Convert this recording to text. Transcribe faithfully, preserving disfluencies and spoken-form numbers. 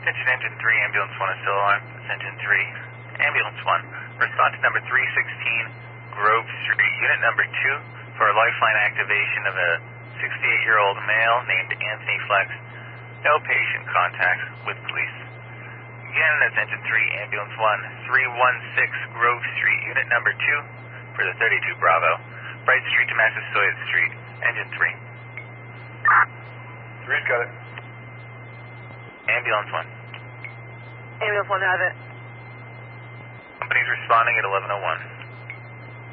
Attention Engine three, Ambulance one is still on. It's Engine three. Ambulance one, respond to number three sixteen Grove Street, unit number two, for a lifeline activation of a sixty-eight-year-old male named Anthony Flex. No patient contacts with police. Again, that's Engine three, Ambulance one, three one six Grove Street, unit number two, for the thirty-two Bravo. Bright Street to Massasoit Street, Engine three. Three's got it. Ambulance one. Ambulance one has it. Company's responding at eleven oh one.